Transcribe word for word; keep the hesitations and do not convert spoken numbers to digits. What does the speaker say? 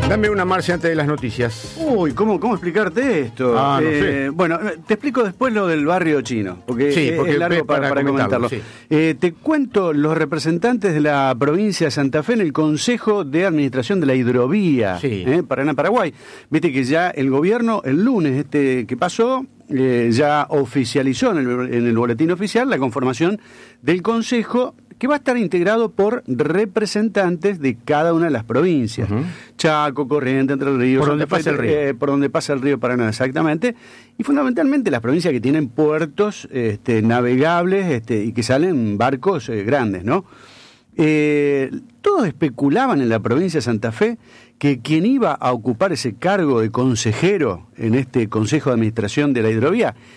Dame una marcha antes de las noticias. Uy, ¿cómo, cómo explicarte esto? Ah, no eh, sé. Bueno, te explico después lo del barrio chino, porque, Sí, porque es largo ve para, para para comentarlo, comentarlo. sí. Eh, te cuento los representantes de la provincia de Santa Fe en el Consejo de Administración de la Hidrovía, Sí. eh, Paraná-Paraguay. Viste que ya el gobierno, el lunes este que pasó, eh, ya oficializó en el, en el boletín oficial la conformación del Consejo, que va a estar integrado por representantes de cada una de las provincias. Uh-huh. Chaco, Corrientes, Entre Ríos, Por donde Santa Fe, pasa el río. eh, por donde pasa el río Paraná, exactamente. Y fundamentalmente las provincias que tienen puertos este, navegables este, y que salen barcos eh, grandes, ¿no? Eh, todos especulaban en la provincia de Santa Fe que quien iba a ocupar ese cargo de consejero en este Consejo de Administración de la Hidrovía